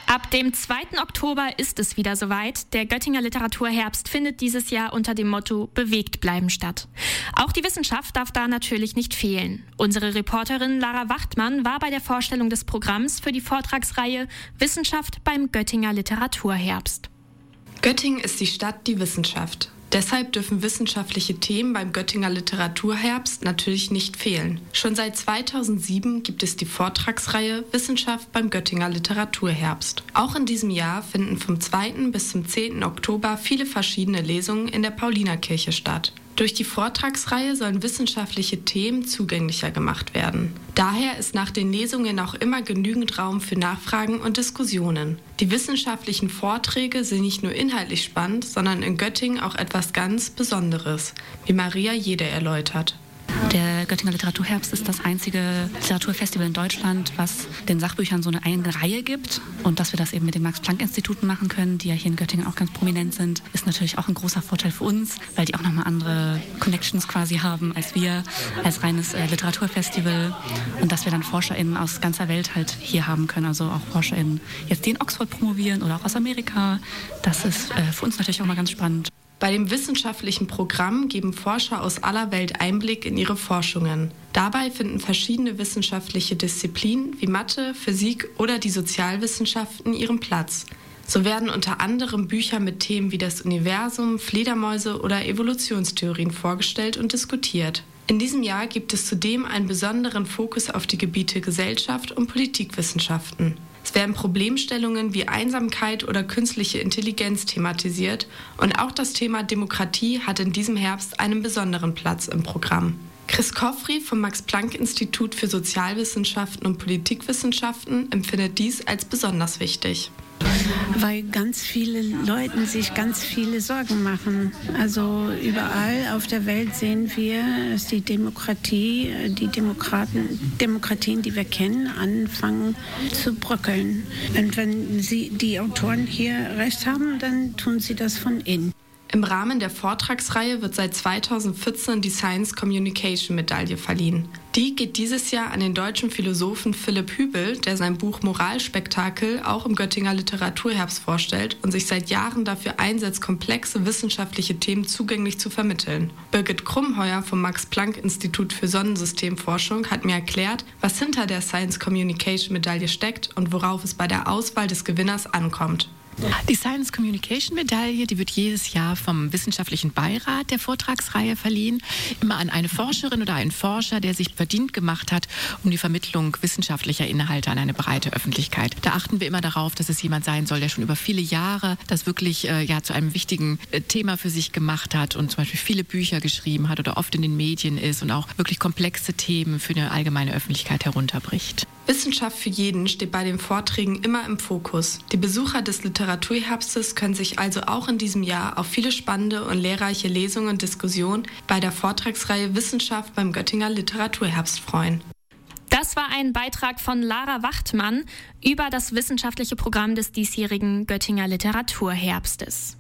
Ab dem 2. Oktober ist es wieder soweit. Der Göttinger Literaturherbst findet dieses Jahr unter dem Motto Bewegt bleiben statt. Auch die Wissenschaft darf da natürlich nicht fehlen. Unsere Reporterin Lara Wachtmann war bei der Vorstellung des Programms für die Vortragsreihe Wissenschaft beim Göttinger Literaturherbst. Göttingen ist die Stadt, die Wissenschaft. Deshalb dürfen wissenschaftliche Themen beim Göttinger Literaturherbst natürlich nicht fehlen. Schon seit 2007 gibt es die Vortragsreihe Wissenschaft beim Göttinger Literaturherbst. Auch in diesem Jahr finden vom 2. bis zum 10. Oktober viele verschiedene Lesungen in der Paulinerkirche statt. Durch die Vortragsreihe sollen wissenschaftliche Themen zugänglicher gemacht werden. Daher ist nach den Lesungen auch immer genügend Raum für Nachfragen und Diskussionen. Die wissenschaftlichen Vorträge sind nicht nur inhaltlich spannend, sondern in Göttingen auch etwas ganz Besonderes, wie Maria Jede erläutert. Der Göttinger Literaturherbst ist das einzige Literaturfestival in Deutschland, was den Sachbüchern so eine eigene Reihe gibt. Und dass wir das eben mit den Max-Planck-Instituten machen können, die ja hier in Göttingen auch ganz prominent sind, ist natürlich auch ein großer Vorteil für uns, weil die auch nochmal andere Connections quasi haben als wir, als reines Literaturfestival. Und dass wir dann ForscherInnen aus ganzer Welt halt hier haben können, also auch ForscherInnen jetzt, die in Oxford promovieren oder auch aus Amerika. Das ist für uns natürlich auch mal ganz spannend. Bei dem wissenschaftlichen Programm geben Forscher aus aller Welt Einblick in ihre Forschungen. Dabei finden verschiedene wissenschaftliche Disziplinen wie Mathe, Physik oder die Sozialwissenschaften ihren Platz. So werden unter anderem Bücher mit Themen wie das Universum, Fledermäuse oder Evolutionstheorien vorgestellt und diskutiert. In diesem Jahr gibt es zudem einen besonderen Fokus auf die Gebiete Gesellschaft und Politikwissenschaften. Es werden Problemstellungen wie Einsamkeit oder künstliche Intelligenz thematisiert und auch das Thema Demokratie hat in diesem Herbst einen besonderen Platz im Programm. Chris Koffri vom Max-Planck-Institut für Sozialwissenschaften und Politikwissenschaften empfindet dies als besonders wichtig. Weil ganz viele Leute sich ganz viele Sorgen machen. Also überall auf der Welt sehen wir, dass die Demokratie, die Demokratien, die wir kennen, anfangen zu bröckeln. Und wenn die Autoren hier recht haben, dann tun sie das von innen. Im Rahmen der Vortragsreihe wird seit 2014 die Science Communication Medaille verliehen. Die geht dieses Jahr an den deutschen Philosophen Philipp Hübel, der sein Buch Moralspektakel auch im Göttinger Literaturherbst vorstellt und sich seit Jahren dafür einsetzt, komplexe wissenschaftliche Themen zugänglich zu vermitteln. Birgit Krummheuer vom Max-Planck-Institut für Sonnensystemforschung hat mir erklärt, was hinter der Science Communication Medaille steckt und worauf es bei der Auswahl des Gewinners ankommt. Die Science Communication Medaille, die wird jedes Jahr vom wissenschaftlichen Beirat der Vortragsreihe verliehen, immer an eine Forscherin oder einen Forscher, der sich verdient gemacht hat um die Vermittlung wissenschaftlicher Inhalte an eine breite Öffentlichkeit. Da achten wir immer darauf, dass es jemand sein soll, der schon über viele Jahre das wirklich zu einem wichtigen Thema für sich gemacht hat und zum Beispiel viele Bücher geschrieben hat oder oft in den Medien ist und auch wirklich komplexe Themen für eine allgemeine Öffentlichkeit herunterbricht. Wissenschaft für jeden steht bei den Vorträgen immer im Fokus. Die Besucher des Literaturherbstes können sich also auch in diesem Jahr auf viele spannende und lehrreiche Lesungen und Diskussionen bei der Vortragsreihe Wissenschaft beim Göttinger Literaturherbst freuen. Das war ein Beitrag von Lara Wachtmann über das wissenschaftliche Programm des diesjährigen Göttinger Literaturherbstes.